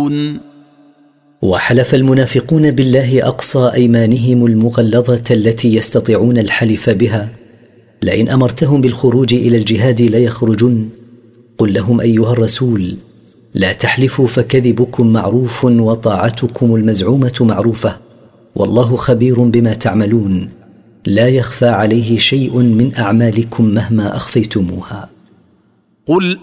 تعملون. وحلف المنافقون بالله أقصى أيمانهم المغلظة التي يستطيعون الحلف بها: لئن أمرتهم بالخروج إلى الجهاد ليخرجن. قل لهم أيها الرسول: لا تحلفوا فكذبكم معروف وطاعتكم المزعومة معروفة، والله خبير بما تعملون، لا يخفى عليه شيء من أعمالكم مهما أخفيتموها. قل